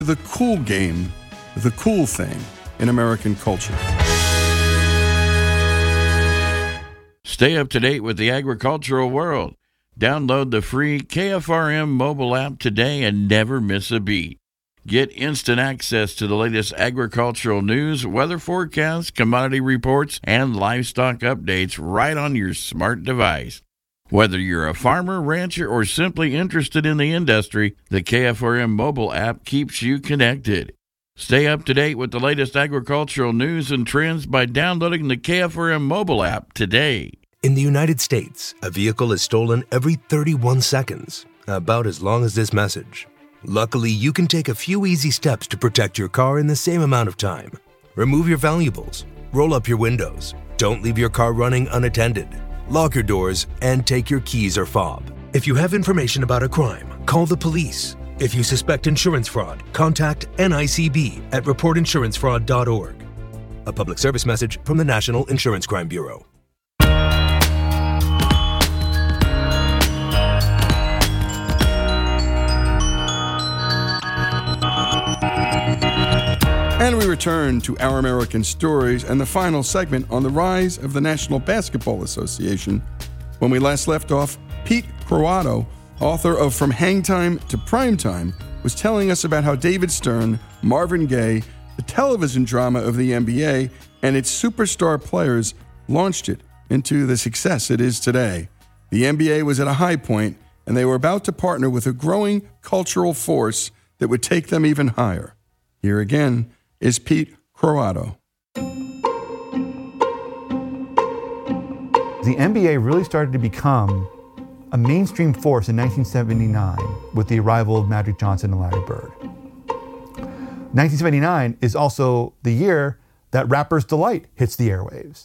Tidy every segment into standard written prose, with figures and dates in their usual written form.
The cool game, the cool thing in American culture. Stay up to date with the agricultural world. Download the free KFRM mobile app today and never miss a beat. Get instant access to the latest agricultural news, weather forecasts, commodity reports, and livestock updates right on your smart device. Whether you're a farmer, rancher, or simply interested in the industry, the KFRM mobile app keeps you connected. Stay up to date with the latest agricultural news and trends by downloading the KFRM mobile app today. In the United States, a vehicle is stolen every 31 seconds, about as long as this message. Luckily, you can take a few easy steps to protect your car in the same amount of time. Remove your valuables, roll up your windows, don't leave your car running unattended, lock your doors, and take your keys or fob. If you have information about a crime, call the police. If you suspect insurance fraud, contact NICB at reportinsurancefraud.org. A public service message from the National Insurance Crime Bureau. And we return to Our American Stories and the final segment on the rise of the National Basketball Association. When we last left off, Pete Croatto, author of From Hangtime to Primetime, was telling us about how David Stern, Marvin Gaye, the television drama of the NBA, and its superstar players launched it into the success it is today. The NBA was at a high point, and they were about to partner with a growing cultural force that would take them even higher. Here again is Pete Croatto. The NBA really started to become a mainstream force in 1979 with the arrival of Magic Johnson and Larry Bird. 1979 is also the year that Rapper's Delight hits the airwaves.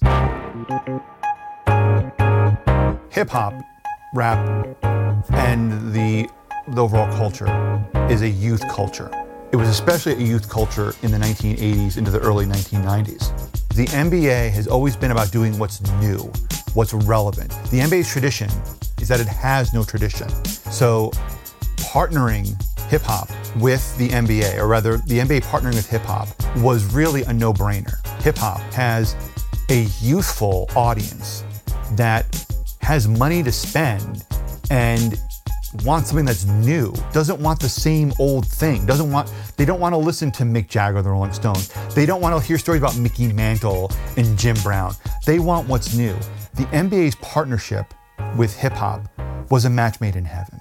Hip-hop, rap, and the overall culture is a youth culture. It was especially a youth culture in the 1980s into the early 1990s. The NBA has always been about doing what's new, what's relevant. The NBA's tradition is that it has no tradition. So partnering hip-hop with the NBA, or rather the NBA partnering with hip-hop, was really a no-brainer. Hip-hop has a youthful audience that has money to spend and wants something that's new, doesn't want the same old thing, they don't want to listen to Mick Jagger or the Rolling Stones. They don't want to hear stories about Mickey Mantle and Jim Brown. They want what's new. The NBA's partnership with hip hop was a match made in heaven.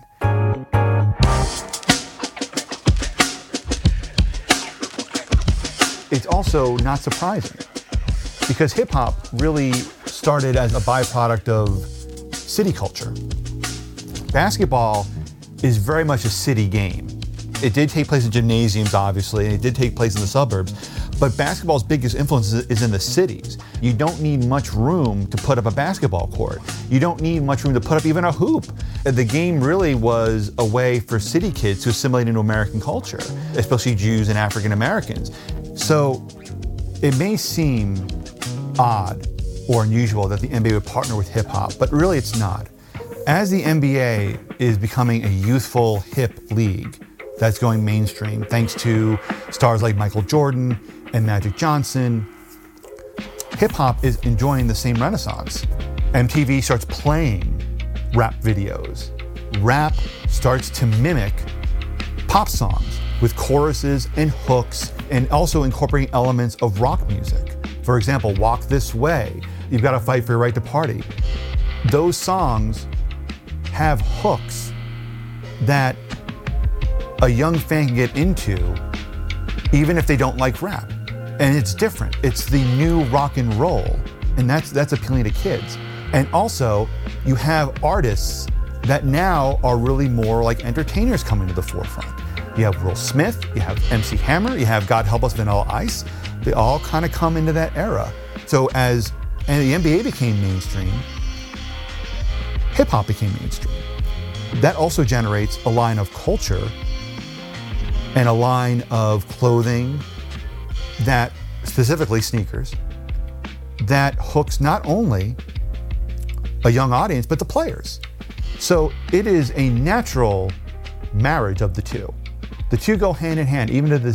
It's also not surprising because hip hop really started as a byproduct of city culture. Basketball is very much a city game. It did take place in gymnasiums, obviously, and it did take place in the suburbs, but basketball's biggest influence is in the cities. You don't need much room to put up a basketball court. You don't need much room to put up even a hoop. The game really was a way for city kids to assimilate into American culture, especially Jews and African Americans. So it may seem odd or unusual that the NBA would partner with hip hop, but really it's not. As the NBA is becoming a youthful, hip league that's going mainstream, thanks to stars like Michael Jordan and Magic Johnson, hip-hop is enjoying the same renaissance. MTV starts playing rap videos. Rap starts to mimic pop songs with choruses and hooks and also incorporating elements of rock music. For example, Walk This Way, You've Got to Fight for Your Right to Party. Those songs have hooks that a young fan can get into even if they don't like rap. And it's different. It's the new rock and roll. And that's appealing to kids. And also, you have artists that now are really more like entertainers coming to the forefront. You have Will Smith, you have MC Hammer, you have, God help us, Vanilla Ice. They all kind of come into that era. So and the NBA became mainstream, hip-hop became mainstream. That also generates a line of culture and a line of clothing that, specifically sneakers, that hooks not only a young audience, but the players. So it is a natural marriage of the two. The two go hand in hand, even to this